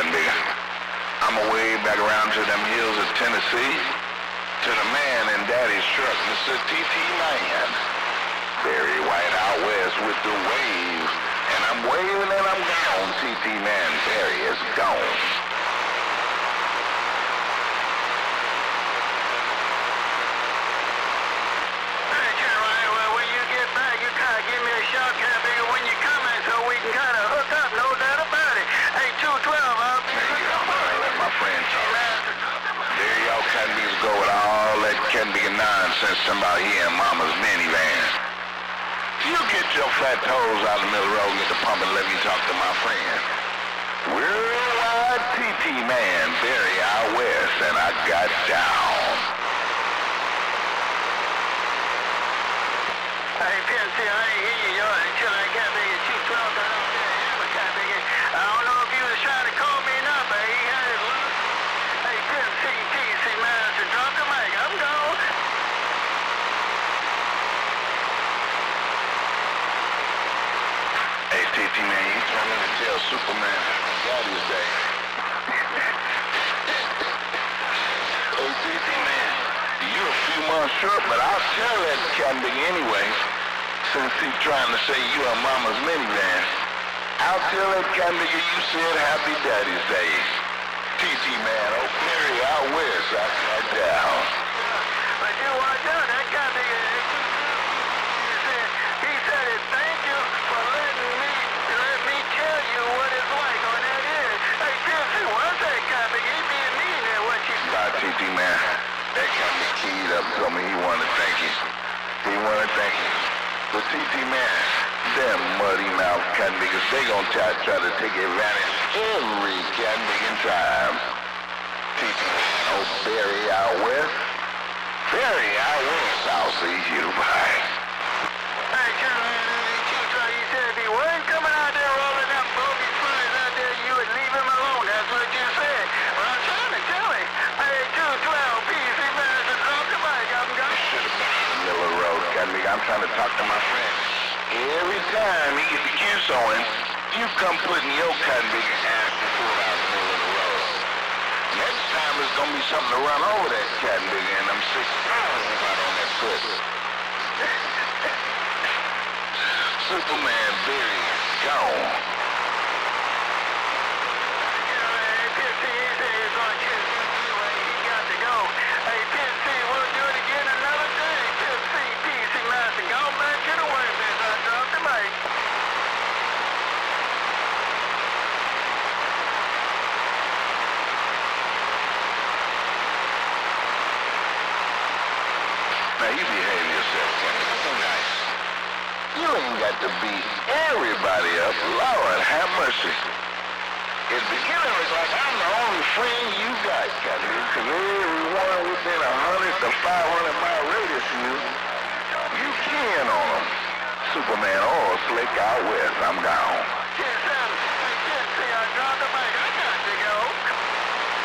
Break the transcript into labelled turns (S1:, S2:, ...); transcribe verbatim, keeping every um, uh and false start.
S1: Cotton Bigger. I'm away back around to them hills of Tennessee, to the man in Daddy's truck, Mister T T Man. Very white out west with the waves, and I'm waving and I'm gone. T T Man, Barry is gone.
S2: Give me a shot, Cotton Bigger, when you come in so we can kind of hook up, no doubt about it. Hey, two twelve, I'll be
S1: Hey, I'm gonna let my friend talk. There y'all Cotton Biggers go with all that Cotton Bigger nonsense about here in Mama's minivan. You get your fat toes out of the middle of the road and get the pump and let me talk to my friend. Worldwide T T Man, Barry out west, and I got down.
S2: Hey, P N C, I ain't hear you, y'all, until I got Bigger two twelve got out there. Yeah, Cotton Bigger. I don't know if he was trying to call me or not, but he had his look. Hey, P N C, T C Man, to drop the mic. I'm gone.
S1: Hey, T T Man, you come in and tell Superman Daddy's Day. Hey, T T Man, you a few months short, but I'll tell that Cotton Bigger anyway. Since he's trying to say you are Mama's minivan, I'll tell that Cotton Bigger you said Happy Daddy's Day. T T Man, oh, Barry out west, I got down.
S2: But you watch out, that Cotton Bigger, he said, he said it, thank you for letting me, let me tell you what it's like on that end. Hey, P N C, what's that Cotton Bigger? He being mean there, what you said?
S1: Nah, T T Man, that Cotton Bigger keyed up and told me he wanted to thank you. He wanted to thank you. But T T Man, them muddy mouth Cotton Biggers, they gon' try, try to take advantage every Cotton Bigger time. T T Man, oh, Barry out west. Barry out west, I'll see you, bye.
S2: Hey, you said if he wasn't coming out there rolling up bogey fools out there, you would leave him alone. That's what you said. Well, I'm trying to tell him. Hey, two twelve, P C Man, to drop the mic. I'm going.
S1: Should have been in the middle of the road, Cotton Bigger. I'm trying to talk to my friend. Every time he gets the juice on him, you come putting your Cotton Bigger ass before out in the middle of the road. Next time it's gonna be something to run over that Cotton Bigger and them six pounds right on that foot. Superman Barry gone.
S2: Hey, P N C, he said he's going to choose you anyway. He got to go. Hey, P N C, we'll do it again another day. P N C, T C Master, go back to the work as I drop the mic.
S1: Now you behave yourself, Kenny. Be nice. You ain't got to beat everybody up. Lord, have mercy. At the beginning, it's like I'm the only friend you got, Kenny. Because everyone within a hundred to five hundred mile radius of you, you can on them. Superman oil slick out west. I'm gone.